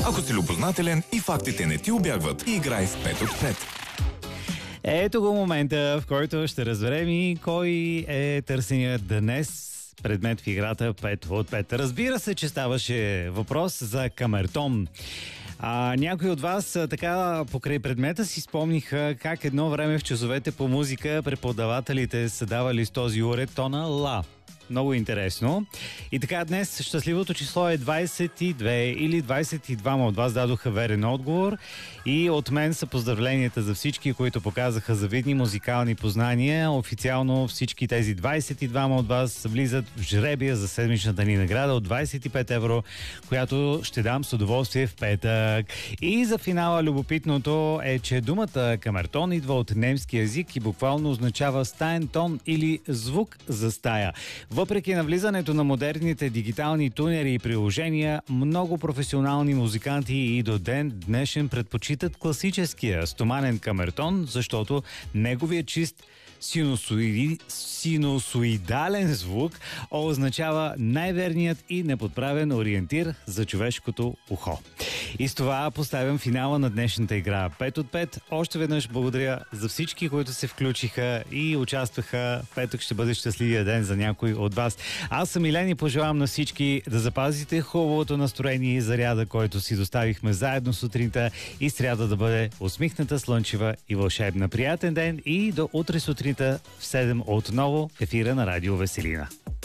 Ако си любознателен и фактите не ти убягват, играй с 5 от 5. Ето го момента, в който ще разберем и кой е търсеният днес предмет в играта 5 от 5. Разбира се, че ставаше въпрос за камертон. Някои от вас така покрай предмета си спомниха как едно време в часовете по музика преподавателите са давали с този уред тона ла. Много интересно. И така днес щастливото число е 22 или 22 от вас дадоха верен отговор. И от мен са поздравленията за всички, които показаха завидни музикални познания. Официално всички тези 22 от вас влизат в жребия за седмичната ни награда от 25 евро, която ще дам с удоволствие в петък. И за финала любопитното е, че думата камертон идва от немски език и буквално означава стаен тон или звук за стая. Въпреки навлизането на модерните дигитални тунери и приложения, много професионални музиканти и до ден днешен предпочитат класическия стоманен камертон, защото неговият чист синусоидален звук означава най-верният и неподправен ориентир за човешкото ухо. И с това поставям финала на днешната игра 5 от 5. Още веднъж благодаря за всички, които се включиха и участваха. Петък ще бъде щастливия ден за някой от вас. Аз съм Илен и пожелавам на всички да запазите хубавото настроение и заряда, който си доставихме заедно сутринта, и сряда да бъде усмихната, слънчева и вълшебна. Приятен ден и до утре сутринта в 7 отново в ефира на Радио Веселина.